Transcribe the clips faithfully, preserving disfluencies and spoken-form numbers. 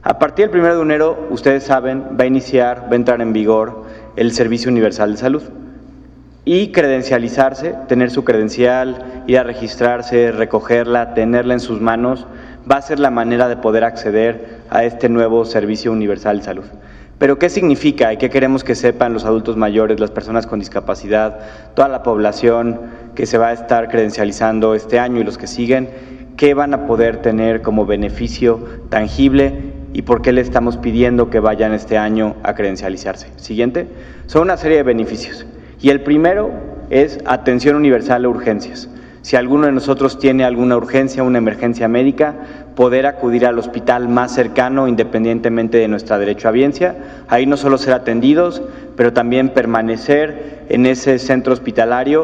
A partir del primero de enero, ustedes saben, va a iniciar, va a entrar en vigor el Servicio Universal de Salud. Y credencializarse, tener su credencial, ir a registrarse, recogerla, tenerla en sus manos, va a ser la manera de poder acceder a este nuevo Servicio Universal de Salud. Pero ¿qué significa y qué queremos que sepan los adultos mayores, las personas con discapacidad, toda la población que se va a estar credencializando este año y los que siguen? ¿Qué van a poder tener como beneficio tangible y por qué le estamos pidiendo que vayan este año a credencializarse? Siguiente. Son una serie de beneficios. Y el primero es atención universal a urgencias. Si alguno de nosotros tiene alguna urgencia, una emergencia médica, poder acudir al hospital más cercano independientemente de nuestra derechohabiencia, ahí no solo ser atendidos, pero también permanecer en ese centro hospitalario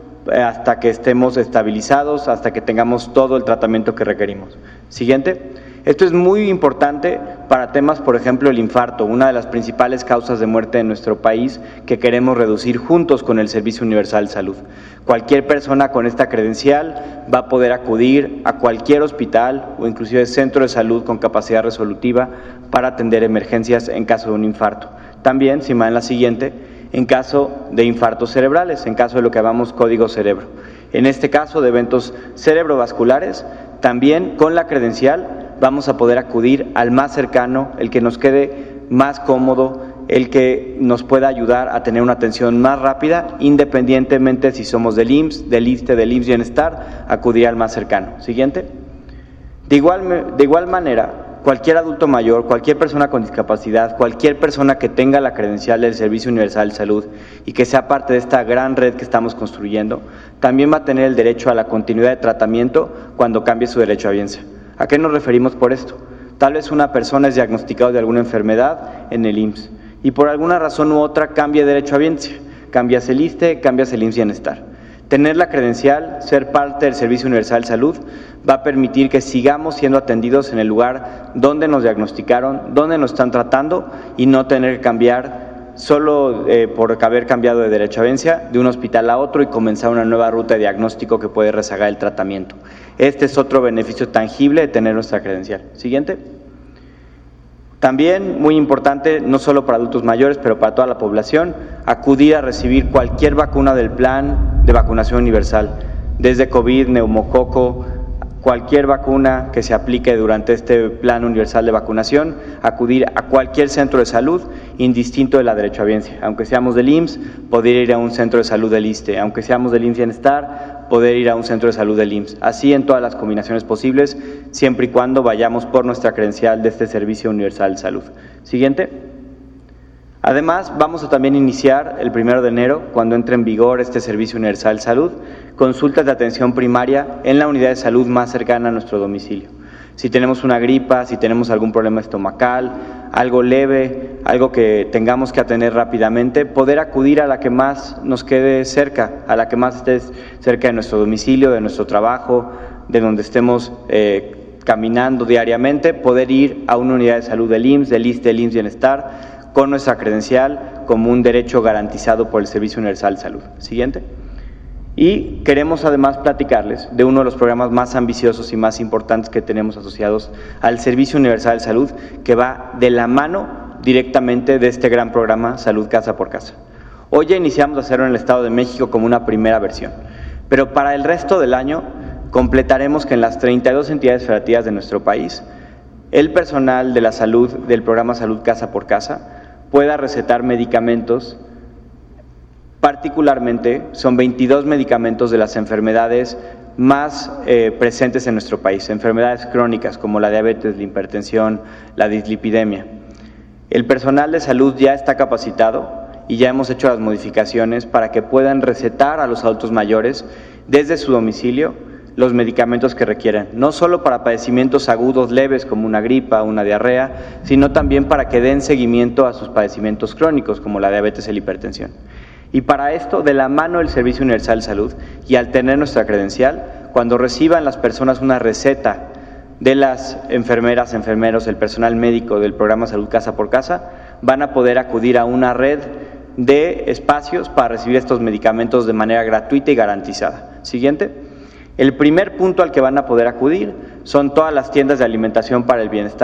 hasta que estemos estabilizados, hasta que tengamos todo el tratamiento que requerimos. Siguiente. Esto es muy importante para temas, por ejemplo, el infarto, una de las principales causas de muerte en nuestro país que queremos reducir juntos con el Servicio Universal de Salud. Cualquier persona con esta credencial va a poder acudir a cualquier hospital o inclusive centro de salud con capacidad resolutiva para atender emergencias en caso de un infarto. También, si me dan la siguiente, en caso de infartos cerebrales, en caso de lo que llamamos código cerebro. En este caso de eventos cerebrovasculares, también con la credencial vamos a poder acudir al más cercano, el que nos quede más cómodo, el que nos pueda ayudar a tener una atención más rápida, independientemente si somos del I M S S, del ISSSTE, del I M S S Bienestar, acudir al más cercano. Siguiente. De igual, de igual manera, cualquier adulto mayor, cualquier persona con discapacidad, cualquier persona que tenga la credencial del Servicio Universal de Salud y que sea parte de esta gran red que estamos construyendo, también va a tener el derecho a la continuidad de tratamiento cuando cambie su derechohabiencia. ¿A qué nos referimos por esto? Tal vez una persona es diagnosticada de alguna enfermedad en el I M S S y por alguna razón u otra cambia de derechohabiencia, cambias el ISSSTE, cambias el I M S S Bienestar. Tener la credencial, ser parte del Servicio Universal de Salud, va a permitir que sigamos siendo atendidos en el lugar donde nos diagnosticaron, donde nos están tratando y no tener que cambiar solo eh, por haber cambiado de derechohabiencia de un hospital a otro y comenzar una nueva ruta de diagnóstico que puede rezagar el tratamiento. Este es otro beneficio tangible de tener nuestra credencial. Siguiente. También, muy importante, no solo para adultos mayores, pero para toda la población, acudir a recibir cualquier vacuna del plan de vacunación universal, desde COVID, neumococo, cualquier vacuna que se aplique durante este plan universal de vacunación, acudir a cualquier centro de salud, indistinto de la derechohabiencia. Aunque seamos del I M S S, poder ir a un centro de salud del ISSSTE. Aunque seamos del I M S S Bienestar, poder ir a un centro de salud del I M S S. Así en todas las combinaciones posibles, siempre y cuando vayamos por nuestra credencial de este Servicio Universal de Salud. Siguiente. Además, vamos a también iniciar el primero de enero, cuando entre en vigor este Servicio Universal de Salud, consultas de atención primaria en la unidad de salud más cercana a nuestro domicilio. Si tenemos una gripa, si tenemos algún problema estomacal, algo leve, algo que tengamos que atender rápidamente, poder acudir a la que más nos quede cerca, a la que más esté cerca de nuestro domicilio, de nuestro trabajo, de donde estemos eh, caminando diariamente, poder ir a una unidad de salud del I M S S, del ISSSTE, del I M S S Bienestar, con nuestra credencial como un derecho garantizado por el Servicio Universal de Salud. Siguiente. Y queremos además platicarles de uno de los programas más ambiciosos y más importantes que tenemos asociados al Servicio Universal de Salud, que va de la mano directamente de este gran programa Salud Casa por Casa. Hoy ya iniciamos a hacerlo en el Estado de México como una primera versión, pero para el resto del año completaremos que en las treinta y dos entidades federativas de nuestro país, el personal de la salud del programa Salud Casa por Casa pueda recetar medicamentos. Particularmente son veintidós medicamentos de las enfermedades más eh, presentes en nuestro país, enfermedades crónicas como la diabetes, la hipertensión, la dislipidemia. El personal de salud ya está capacitado y ya hemos hecho las modificaciones para que puedan recetar a los adultos mayores desde su domicilio los medicamentos que requieran, no solo para padecimientos agudos leves como una gripa o una diarrea, sino también para que den seguimiento a sus padecimientos crónicos como la diabetes y la hipertensión. Y para esto, de la mano del Servicio Universal de Salud y al tener nuestra credencial, cuando reciban las personas una receta de las enfermeras, enfermeros, el personal médico del programa Salud Casa por Casa, van a poder acudir a una red de espacios para recibir estos medicamentos de manera gratuita y garantizada. Siguiente. El primer punto al que van a poder acudir son todas las tiendas de alimentación para el bienestar